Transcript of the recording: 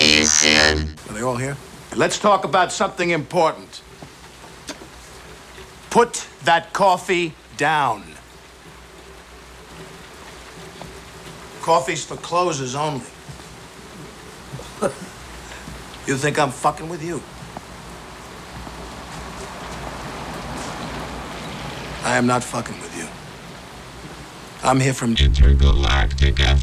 Hey, Sid. Are they all here? Let's talk about something important. Put that coffee down. Coffee's for closers only. You think I'm fucking with you? I am not fucking with you. I'm here from Intergalactic